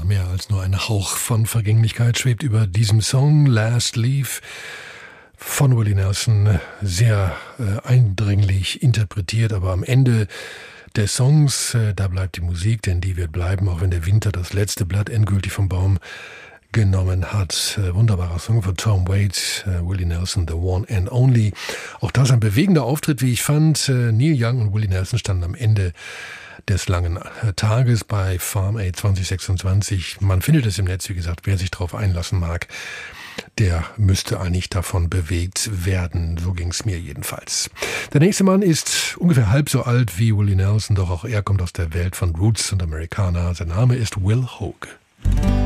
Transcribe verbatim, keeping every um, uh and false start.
mehr als nur ein Hauch von Vergänglichkeit schwebt über diesem Song Last Leaf von Willie Nelson. Sehr äh, eindringlich interpretiert, aber am Ende des Songs, äh, da bleibt die Musik, denn die wird bleiben, auch wenn der Winter das letzte Blatt endgültig vom Baum genommen hat. Äh, wunderbarer Song von Tom Waits, äh, Willie Nelson, The One and Only. Auch das ein bewegender Auftritt, wie ich fand. Äh, Neil Young und Willie Nelson standen am Ende des langen Tages bei Farm Aid zwanzig sechsundzwanzig. Man findet es im Netz, wie gesagt, wer sich darauf einlassen mag, der müsste eigentlich davon bewegt werden. So ging es mir jedenfalls. Der nächste Mann ist ungefähr halb so alt wie Willie Nelson, doch auch er kommt aus der Welt von Roots und Americana. Sein Name ist Will Hoge.